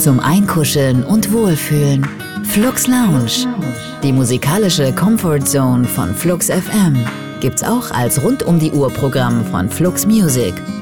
zum Einkuscheln und Wohlfühlen. Flux Lounge, die musikalische Comfort Zone von Flux FM, gibt's auch als Rund-um-die-Uhr-Programm von Flux Music.